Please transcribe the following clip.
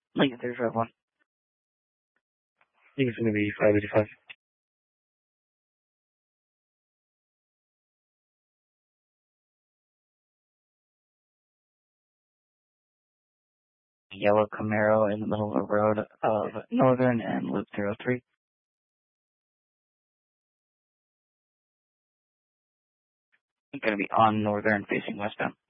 Lincoln 351. I think it's going to be 585. Yellow Camaro in the middle of the road of Northern and Loop 03. It's going to be on Northern facing westbound.